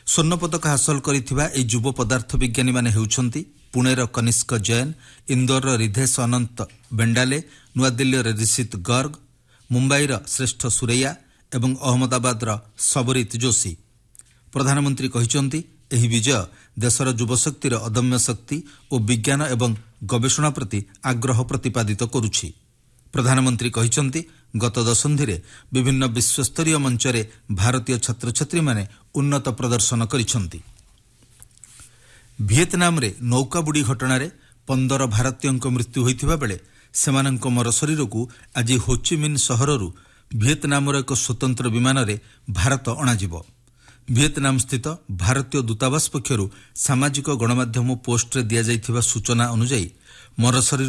स्वर्ण पदक हासिल करिथिबा ए युव पदार्थ विज्ञानी माने हेउछंती पुणेर कनिष्क जैन, इंदौर रिधेश अनंत बेंडाले, नुआदिल्ली ऋषित गर्ग, मुंबईर श्रेष्ठ सुरैया एवं अहमदाबादर सबरीत जोशी। प्रधानमंत्री कहिसंती एही विजय देशर युवशक्तिर अदम्य शक्ति और विज्ञान एवं गवेषणा प्रति आग्रह प्रतिपादित करुछि। प्रधानमंत्री कहिसंती गत दशंधि विभिन्न विश्वस्तरीय मंचरे भारतीय छात्र छात्री माने उन्नत प्रदर्शन करिसंती। ଭିଏତନାମ ରେ ନୌକା ବୁଡ଼ି ଘଟଣାରେ 15 ଭାରତୀୟଙ୍କ ମୃତ୍ୟୁ ହୋଇଥିବା ବେଳେ ସେମାନଙ୍କ ମରଶରୀରକୁ ଆଜି ହୋଚିମିନ୍ ସହରରୁ ଭିଏତନାମର ଏକ ସ୍ୱତନ୍ତ୍ର ବିମାନରେ ଭାରତ ଅଣାଯିବ। ଭିଏତନାମ ସ୍ଥିତ ଭାରତୀୟ ଦୂତାବାସ ପକ୍ଷରୁ ସାମାଜିକ ଗଣମାଧ୍ୟମ ପୋଷ୍ଟରେ ଦିଆଯାଇଥିବା ସୂଚନା ଅନୁଯାୟୀ ମରଶରୀର